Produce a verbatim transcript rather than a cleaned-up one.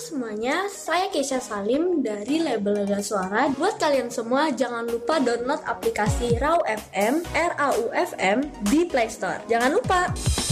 semuanya, saya Keisha Salim dari label Lega Suara. Buat kalian semua, jangan lupa download aplikasi Raw F M, R A U F M di Play Store. Jangan lupa!